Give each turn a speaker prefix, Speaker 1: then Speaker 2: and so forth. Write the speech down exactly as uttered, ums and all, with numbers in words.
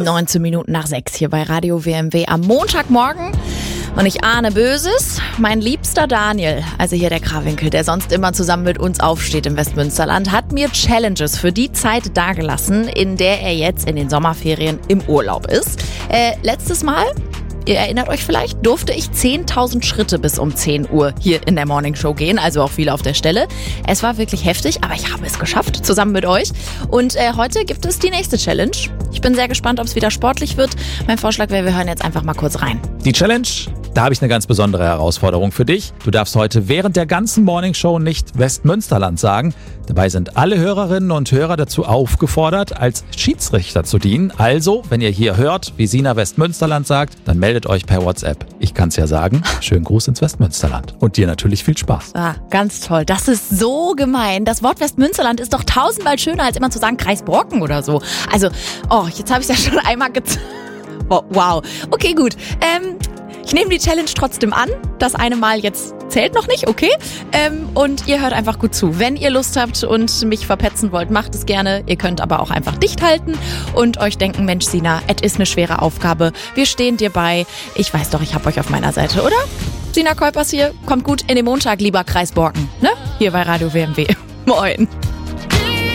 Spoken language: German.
Speaker 1: neunzehn Minuten nach sechs hier bei Radio W M W am Montagmorgen. Und ich ahne Böses. Mein liebster Daniel, also hier der Krawinkel, der sonst immer zusammen mit uns aufsteht im Westmünsterland, hat mir Challenges für die Zeit dagelassen, in der er jetzt in den Sommerferien im Urlaub ist. Äh, letztes Mal, ihr erinnert euch vielleicht, durfte ich zehntausend Schritte bis um zehn Uhr hier in der Morning Show gehen, also auch viel auf der Stelle. Es war wirklich heftig, aber ich habe es geschafft, zusammen mit euch. Und äh, heute gibt es die nächste Challenge. Ich bin sehr gespannt, ob es wieder sportlich wird. Mein Vorschlag wäre, wir hören jetzt einfach mal kurz rein.
Speaker 2: Die Challenge, da habe ich eine ganz besondere Herausforderung für dich. Du darfst heute während der ganzen Morning Show nicht Westmünsterland sagen. Dabei sind alle Hörerinnen und Hörer dazu aufgefordert, als Schiedsrichter zu dienen. Also, wenn ihr hier hört, wie Sina Westmünsterland sagt, dann meldet euch per WhatsApp. Ich kann es ja sagen. Schönen Gruß ins Westmünsterland. Und dir natürlich viel Spaß.
Speaker 1: Ah, ganz toll. Das ist so gemein. Das Wort Westmünsterland ist doch tausendmal schöner, als immer zu sagen Kreis Brocken oder so. Also, oh, jetzt habe ich es ja schon einmal gezeigt. Wow. Okay, gut. Ähm... Ich nehme die Challenge trotzdem an. Das eine Mal jetzt zählt noch nicht, okay? Ähm, und ihr hört einfach gut zu. Wenn ihr Lust habt und mich verpetzen wollt, macht es gerne. Ihr könnt aber auch einfach dicht halten und euch denken, Mensch Sina, es ist eine schwere Aufgabe. Wir stehen dir bei. Ich weiß doch, ich hab euch auf meiner Seite, oder? Sina Kuipers hier. Kommt gut in den Montag, lieber Kreis Borken. Ne? Hier bei Radio W M W. Moin.